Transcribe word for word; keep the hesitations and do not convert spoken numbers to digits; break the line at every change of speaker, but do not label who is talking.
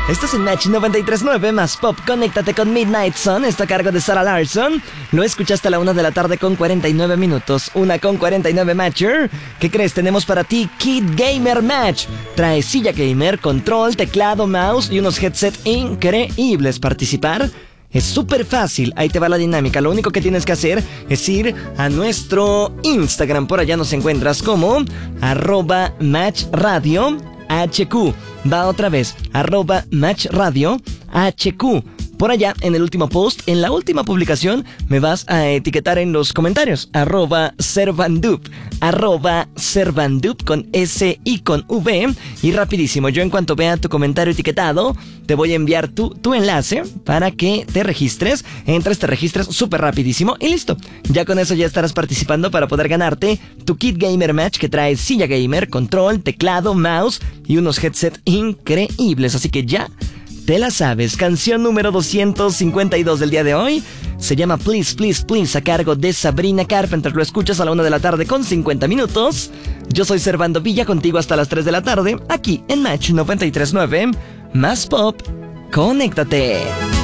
Estás en Match noventa y tres punto nueve más Pop. Conéctate con Midnight Sun. Está a cargo de Sarah Larson. Lo escuchaste a la una de la tarde con cuarenta y nueve minutos. Una con cuarenta y nueve, Matcher. ¿Qué crees? Tenemos para ti Kid Gamer Match. Trae silla gamer, control, teclado, mouse y unos headsets increíbles. Participar es súper fácil. Ahí te va la dinámica. Lo único que tienes que hacer es ir a nuestro Instagram. Por allá nos encuentras como arroba Match Radio H Q. Va otra vez, arroba Match Radio H Q. Por allá, en el último post, en la última publicación, me vas a etiquetar en los comentarios, arroba Servandup, arroba Servandup con S y con V. Y rapidísimo, yo en cuanto vea tu comentario etiquetado, te voy a enviar tu, tu enlace para que te registres. Entres, te registres súper rapidísimo y listo. Ya con eso ya estarás participando para poder ganarte tu Kid Gamer Match, que trae silla gamer, control, teclado, mouse y unos headsets increíbles. Así que ya te la sabes. Canción número doscientos cincuenta y dos del día de hoy se llama Please, Please, Please, a cargo de Sabrina Carpenter. Lo escuchas a la una de la tarde con cincuenta minutos. Yo soy Servando Villa, contigo hasta las tres de la tarde, aquí en Match noventa y tres punto nueve, más Pop. Conéctate.